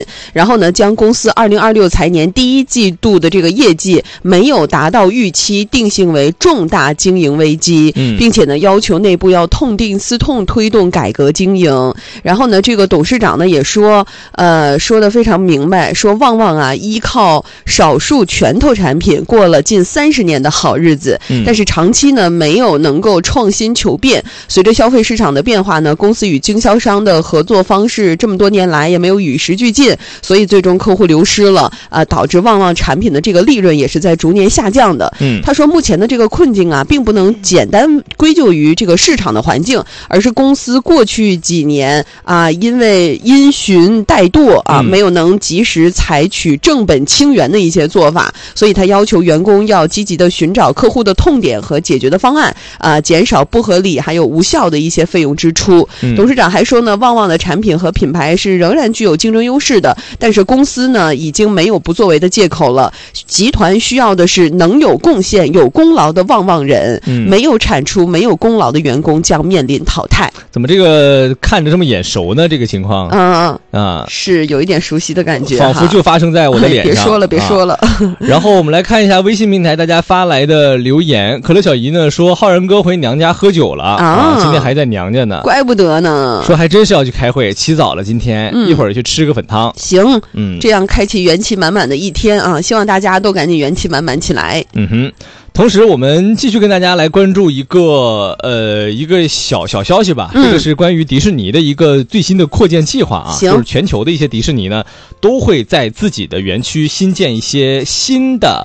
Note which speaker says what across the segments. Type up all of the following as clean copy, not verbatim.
Speaker 1: 然后呢，将公司2026财年第一季度的这个业绩没有达到预期定性为重大经营危机，并且呢要求内部要痛定思痛，推动改革经营。然后呢，这个董事长呢也说得非常明白，说旺旺啊依靠少数拳头产品过了近30年的好日子，但是长期呢没有能够创新求变。随着消费市场的变化呢，公司与经销商的合作方式这么多年来也没有与时俱进，所以最终客户流失了，导致旺旺产品的这个利润也是在逐年下降的。他说目前的这个困境啊，并不能简单归咎于这个市场的环境，而是公司过去几年啊，因为因循怠惰啊，没有能及时采取正本清源的一些做法，所以他要求员工要积极的寻找客户的痛点和解决的方案，减少不合理还有无效的一些费用支出。董事长还说呢，旺旺的产品和品牌是仍然具有竞争优势的，但是公司呢已经没有不作为的借口了。集团需要的是能有贡献有功劳的旺旺人，没有产出没有功劳的员工将面临淘汰。
Speaker 2: 怎么这个看着这么眼熟呢？这个情况
Speaker 1: 是有一点熟悉的感觉，
Speaker 2: 仿佛就发生在我的脸上。
Speaker 1: 别说了
Speaker 2: 然后我们来看一下微信平台大家发来的留言。可乐小姨呢说，浩然哥回娘家喝酒了今天还在娘家呢。
Speaker 1: 怪不得呢，
Speaker 2: 说还真是要去开会，起早了今天，一会儿去吃个粉汤。
Speaker 1: 行，这样开启元气满满的一天啊！希望大家都赶紧元气满满起来。
Speaker 2: 同时我们继续跟大家来关注一个小消息吧。这个是关于迪士尼的一个最新的扩建计划啊，就是全球的一些迪士尼呢都会在自己的园区新建一些新的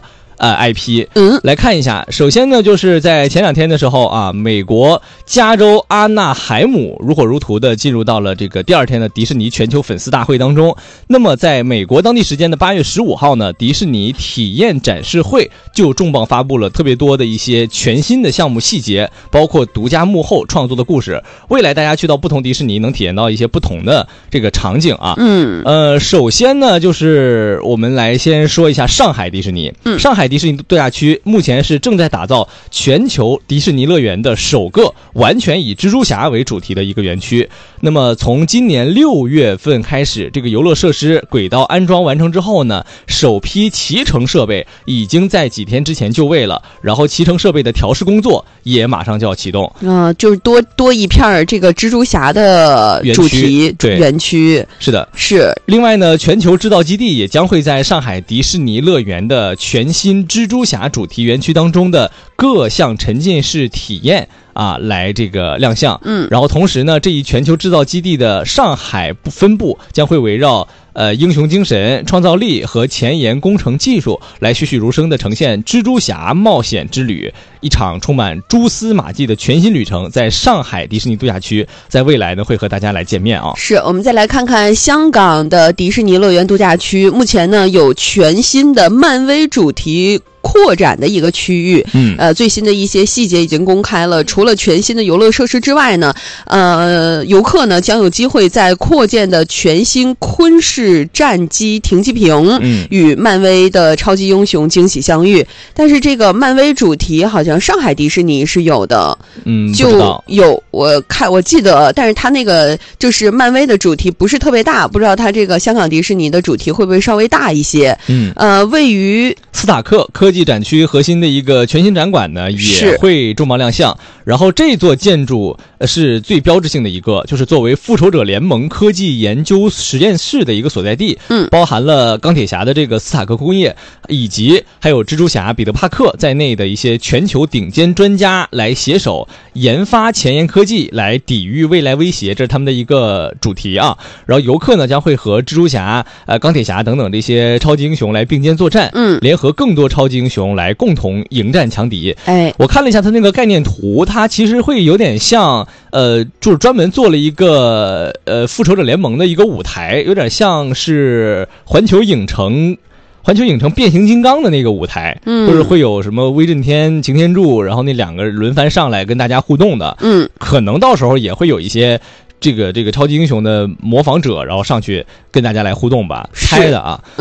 Speaker 2: IP。来看一下，首先呢就是在前2天的时候啊，美国加州阿纳海姆如火如荼的进入到了这个第2天的迪士尼全球粉丝大会当中。那么在美国当地时间的8月15号呢，迪士尼体验展示会就重磅发布了特别多的一些全新的项目细节，包括独家幕后创作的故事。未来大家去到不同迪士尼能体验到一些不同的这个场景啊。首先呢就是我们来先说一下上海迪士尼。上海迪士尼度假区目前是正在打造全球迪士尼乐园的首个完全以蜘蛛侠为主题的一个园区。那么从今年6月份开始，这个游乐设施轨道安装完成之后呢，首批骑乘设备已经在几天之前就位了，然后骑乘设备的调试工作也马上就要启动。
Speaker 1: 就是多一片这个蜘蛛侠的主题园区。
Speaker 2: 是的，
Speaker 1: 是。
Speaker 2: 另外呢，全球制造基地也将会在上海迪士尼乐园的全新蜘蛛侠主题园区当中的各项沉浸式体验来这个亮相。然后同时呢，这一全球制造基地的上海分部将会围绕英雄精神、创造力和前沿工程技术来栩栩如生的呈现蜘蛛侠冒险之旅，一场充满蛛丝马迹的全新旅程在上海迪士尼度假区在未来呢会和大家来见面啊。
Speaker 1: 是，我们再来看看香港的迪士尼乐园度假区，目前呢有全新的漫威主题扩展的一个区域。最新的一些细节已经公开了。除了全新的游乐设施之外呢，游客呢将有机会在扩建的全新昆士战机停机坪与漫威的超级英雄惊喜相遇。但是这个漫威主题好像上海迪士尼是有的，就有我记得，但是它那个就是漫威的主题不是特别大，不知道它这个香港迪士尼的主题会不会稍微大一些。位于
Speaker 2: 斯塔克科技展区核心的一个全新展馆呢也会重磅亮相。然后这座建筑是最标志性的一个，就是作为复仇者联盟科技研究实验室的一个所在地，包含了钢铁侠的这个斯塔克工业，以及还有蜘蛛侠彼得帕克在内的一些全球顶尖专家来携手研发前沿科技来抵御未来威胁，这是他们的一个主题啊。然后游客呢将会和蜘蛛侠、钢铁侠等等这些超级英雄来并肩作战，联合更多超级英雄来共同迎战强敌。我看了一下他那个概念图，它其实会有点像就是专门做了一个复仇者联盟的一个舞台，有点像是环球影城变形金刚的那个舞台，就是会有什么威震天、擎天柱，然后那2个轮番上来跟大家互动的。可能到时候也会有一些这个超级英雄的模仿者，然后上去跟大家来互动吧，猜的啊。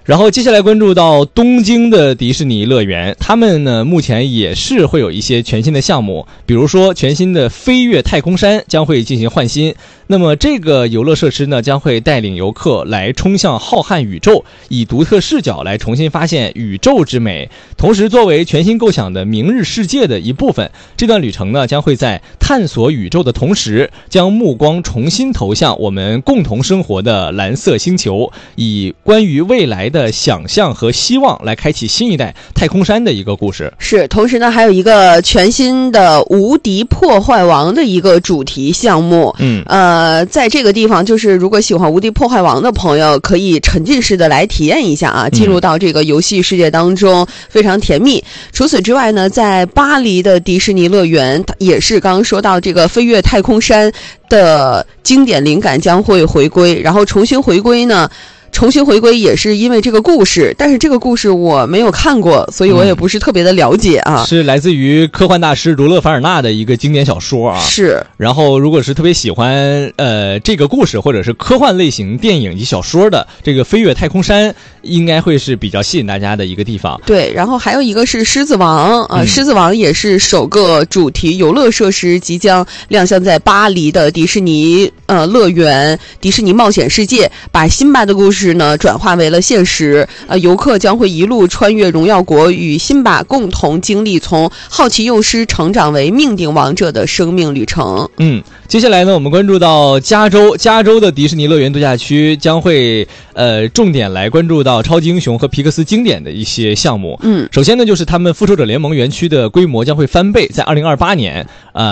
Speaker 2: 然后接下来关注到东京的迪士尼乐园，他们呢目前也是会有一些全新的项目，比如说全新的飞跃太空山将会进行换新。那么这个游乐设施呢将会带领游客来冲向浩瀚宇宙，以独特视角来重新发现宇宙之美。同时作为全新构想的明日世界的一部分，这段旅程呢将会在探索宇宙的同时，将目光重新投向我们共同生活的蓝色星球，以关于未来的想象和希望来开启新一代太空山的一个故事。
Speaker 1: 是，同时呢还有一个全新的无敌破坏王的一个主题项目。在这个地方，就是如果喜欢无敌破坏王的朋友，可以沉浸式的来体验一下啊，进入到这个游戏世界当中，非常甜蜜。除此之外呢，在巴黎的迪士尼乐园，也是刚刚说到这个飞跃太空山的经典灵感将会回归，然后重新回归也是因为这个故事，但是这个故事我没有看过，所以我也不是特别的了解啊。
Speaker 2: 是来自于科幻大师儒勒·凡尔纳的一个经典小说啊。
Speaker 1: 是。
Speaker 2: 然后如果是特别喜欢这个故事或者是科幻类型电影及小说的，这个飞跃太空山应该会是比较吸引大家的一个地方。
Speaker 1: 对，然后还有一个是狮子王啊，狮子王也是首个主题游乐设施即将亮相在巴黎的迪士尼乐园迪士尼冒险世界，把辛巴的故事呢转化为了现实。游客将会一路穿越荣耀国，与辛巴共同经历从好奇幼师成长为命定王者的生命旅程。
Speaker 2: 接下来呢，我们关注到加州的迪士尼乐园度假区将会重点来关注到超级英雄和皮克斯经典的一些项目。首先呢，就是他们复仇者联盟园区的规模将会翻倍，在2028年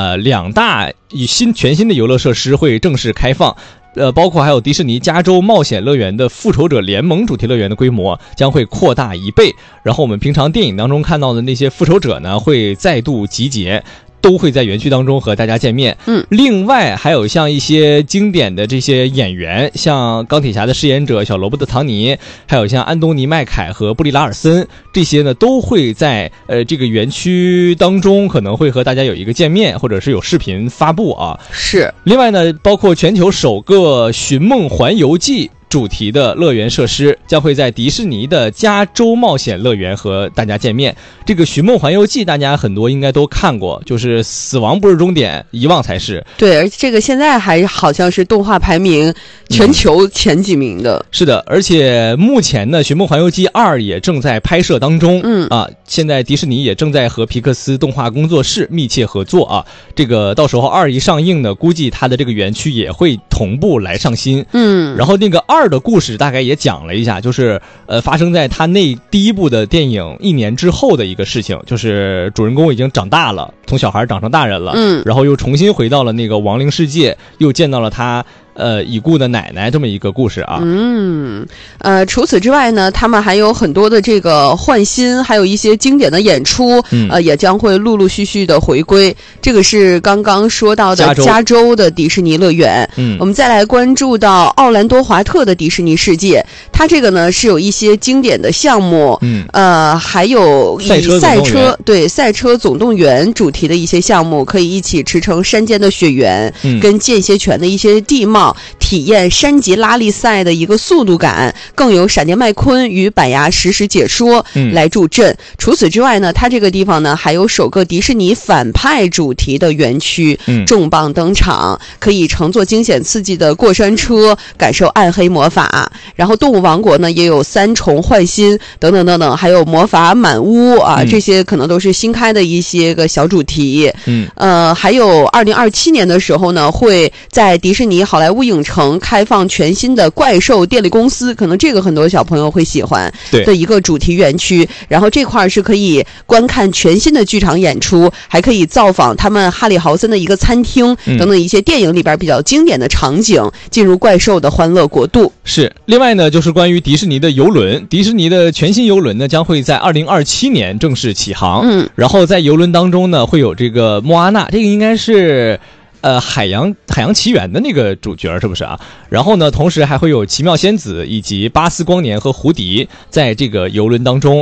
Speaker 2: 2大全新的游乐设施会正式开放。包括还有迪士尼加州冒险乐园的复仇者联盟主题乐园的规模将会扩大1倍，然后我们平常电影当中看到的那些复仇者呢会再度集结，都会在园区当中和大家见面。另外还有像一些经典的这些演员，像钢铁侠的饰演者小罗伯特·唐尼，还有像安东尼·麦凯和布利·拉尔森，这些呢都会在这个园区当中可能会和大家有一个见面，或者是有视频发布啊。
Speaker 1: 是。
Speaker 2: 另外呢，包括全球首个寻梦环游记主题的乐园设施将会在迪士尼的加州冒险乐园和大家见面。这个寻梦环游记大家很多应该都看过，就是死亡不是终点，遗忘才是。
Speaker 1: 对，而且这个现在还好像是动画排名全球前几名的。
Speaker 2: 是的，而且目前呢寻梦环游记2也正在拍摄当中。现在迪士尼也正在和皮克斯动画工作室密切合作啊。这个到时候2一上映呢，估计它的这个园区也会同步来上新。然后那个2的故事大概也讲了一下，就是发生在他那第一部的电影1年之后的一个事情，就是主人公已经长大了，从小孩长成大人了，然后又重新回到了那个亡灵世界，又见到了他已故的奶奶，这么一个故事啊。
Speaker 1: 除此之外呢，他们还有很多的这个换新，还有一些经典的演出，也将会陆陆续续的回归。这个是刚刚说到的加州的迪士尼乐园。我们再来关注到奥兰多华特的迪士尼世界，它这个呢是有一些经典的项目，还有以赛车总动员主题的一些项目，可以一起驰骋山间的雪原，跟间歇泉的一些地貌，体验山脊拉力赛的一个速度感，更有闪电麦昆与板牙实时解说来助阵。除此之外呢，它这个地方呢还有首个迪士尼反派主题的园区，重磅登场，可以乘坐惊险刺激的过山车，感受暗黑魔法。然后动物王国呢也有3重换新等等等等，还有魔法满屋啊，这些可能都是新开的一些个小主题。还有2027年的时候呢，会在迪士尼好莱坞影城开放全新的怪兽电力公司，可能这个很多小朋友会喜欢的一个主题园区。然后这块是可以观看全新的剧场演出，还可以造访他们哈里豪森的一个餐厅等等一些电影里边比较经典的场景，进入怪兽的欢乐国度。
Speaker 2: 是。另外呢，就是关于迪士尼的邮轮，迪士尼的全新邮轮呢将会在2027年正式起航。然后在邮轮当中呢会有这个莫阿娜，这个应该是海洋奇缘的那个主角是不是啊？然后呢，同时还会有奇妙仙子以及巴斯光年和胡迪在这个邮轮当中。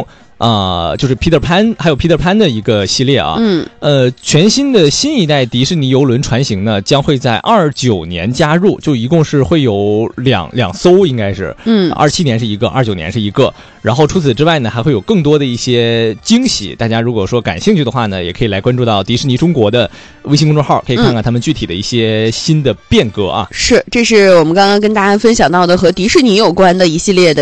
Speaker 2: 就是 Peter Pan 还有 Peter Pan 的一个系列啊。全新的新一代迪士尼邮轮船型呢，将会在29年加入，就一共是会有两艘，应该是27年是一个，29年是一个。然后除此之外呢，还会有更多的一些惊喜，大家如果说感兴趣的话呢，也可以来关注到迪士尼中国的微信公众号，可以看看他们具体的一些新的变革啊。
Speaker 1: 是，这是我们刚刚跟大家分享到的和迪士尼有关的一系列的